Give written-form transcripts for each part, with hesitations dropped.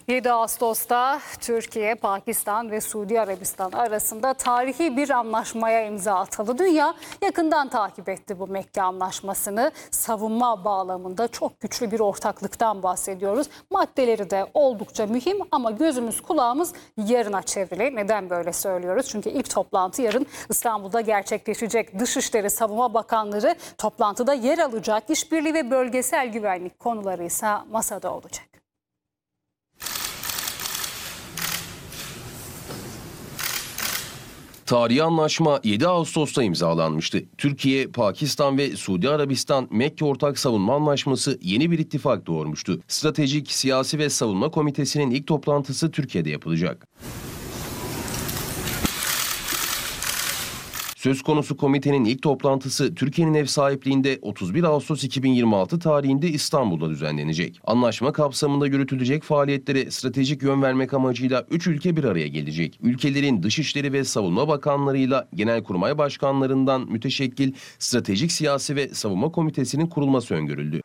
7 Ağustos'ta Türkiye, Pakistan ve Suudi Arabistan arasında tarihi bir anlaşmaya imza atıldı. Dünya yakından takip etti bu Mekke Anlaşması'nı. Savunma bağlamında çok güçlü bir ortaklıktan bahsediyoruz. Maddeleri de oldukça mühim ama gözümüz kulağımız yarına çevrili. Neden böyle söylüyoruz? Çünkü ilk toplantı yarın İstanbul'da gerçekleşecek. Dışişleri, Savunma Bakanları toplantıda yer alacak. İşbirliği ve bölgesel güvenlik konuları ise masada olacak. Tarihi anlaşma 7 Ağustos'ta imzalanmıştı. Türkiye, Pakistan ve Suudi Arabistan Mekke Ortak Savunma Anlaşması yeni bir ittifak doğurmuştu. Stratejik, Siyasi ve Savunma Komitesi'nin ilk toplantısı Türkiye'de yapılacak. Söz konusu komitenin ilk toplantısı Türkiye'nin ev sahipliğinde 31 Ağustos 2026 tarihinde İstanbul'da düzenlenecek. Anlaşma kapsamında yürütülecek faaliyetlere stratejik yön vermek amacıyla 3 ülke bir araya gelecek. Ülkelerin Dışişleri ve Savunma Bakanlarıyla Genelkurmay Başkanlarından müteşekkil Stratejik, Siyasi ve Savunma Komitesi'nin kurulması öngörüldü.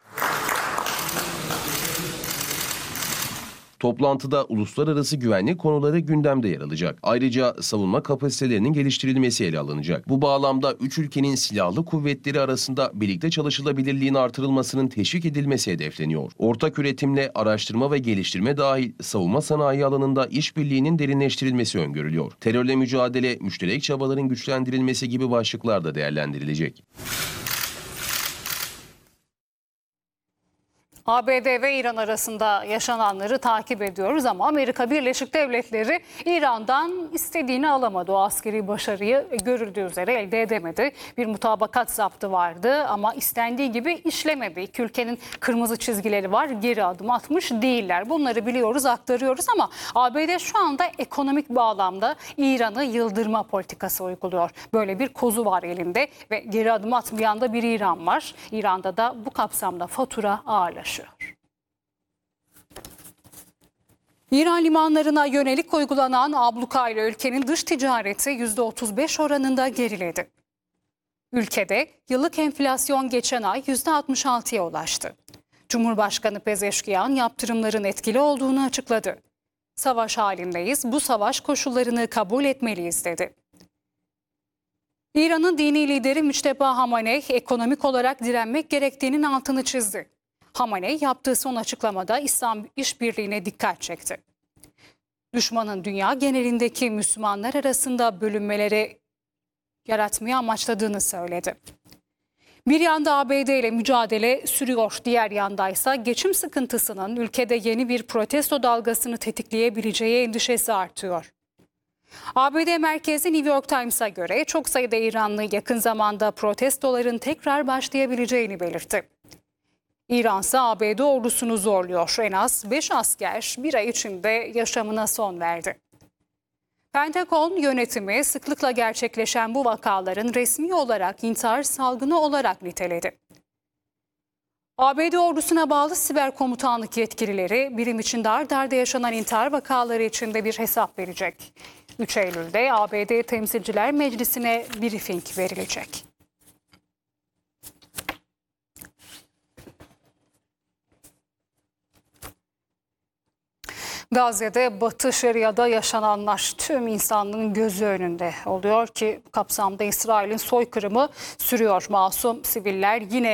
Toplantıda uluslararası güvenlik konuları gündemde yer alacak. Ayrıca savunma kapasitelerinin geliştirilmesi ele alınacak. Bu bağlamda 3 ülkenin silahlı kuvvetleri arasında birlikte çalışılabilirliğin artırılmasının teşvik edilmesi hedefleniyor. Ortak üretimle araştırma ve geliştirme dahil savunma sanayi alanında işbirliğinin derinleştirilmesi öngörülüyor. Terörle mücadele, müşterek çabaların güçlendirilmesi gibi başlıklar da değerlendirilecek. ABD ve İran arasında yaşananları takip ediyoruz ama Amerika Birleşik Devletleri İran'dan istediğini alamadı. O askeri başarıyı görüldüğü üzere elde edemedi. Bir mutabakat zaptı vardı ama istendiği gibi işlemedi. İki ülkenin kırmızı çizgileri var, geri adım atmış değiller. Bunları biliyoruz, aktarıyoruz ama ABD şu anda ekonomik bağlamda İran'ı yıldırma politikası uyguluyor. Böyle bir kozu var elinde ve geri adım atmayan da bir İran var. İran'da da bu kapsamda fatura ağırlaşıyor. İran limanlarına yönelik uygulanan ablukayla ülkenin dış ticareti %35 oranında geriledi. Ülkede yıllık enflasyon geçen ay %66'ya ulaştı. Cumhurbaşkanı Pezeşkiyan yaptırımların etkili olduğunu açıkladı. Savaş halindeyiz, bu savaş koşullarını kabul etmeliyiz dedi. İran'ın dini lideri Müçteba Hamaney ekonomik olarak direnmek gerektiğinin altını çizdi. Hamaney yaptığı son açıklamada İslam işbirliğine dikkat çekti. Düşmanın dünya genelindeki Müslümanlar arasında bölünmeleri yaratmayı amaçladığını söyledi. Bir yanda ABD ile mücadele sürüyor, diğer yandaysa geçim sıkıntısının ülkede yeni bir protesto dalgasını tetikleyebileceği endişesi artıyor. ABD merkezi New York Times'a göre çok sayıda İranlı yakın zamanda protestoların tekrar başlayabileceğini belirtti. İran ise ABD ordusunu zorluyor. En az 5 asker bir ay içinde yaşamına son verdi. Pentagon yönetimi sıklıkla gerçekleşen bu vakaların resmi olarak intihar salgını olarak niteledi. ABD ordusuna bağlı siber komutanlık yetkilileri birim içinde ard arda yaşanan intihar vakaları içinde bir hesap verecek. 3 Eylül'de ABD Temsilciler Meclisi'ne briefing verilecek. Gazze'de Batı Şeria'da yaşananlar tüm insanlığın gözü önünde oluyor ki kapsamda İsrail'in soykırımı sürüyor. Masum siviller yine